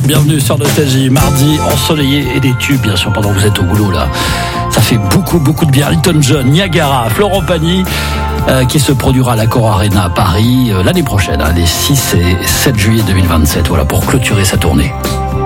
bienvenue sur Nostalgie. Mardi ensoleillé et des tubes, bien sûr, pendant que vous êtes au boulot là. Ça fait beaucoup de bien. Elton John, Niagara, Florent Pagny, qui se produira à l'Accor Arena à Paris l'année prochaine, les 6 et 7 juillet 2027. Voilà, pour clôturer sa tournée.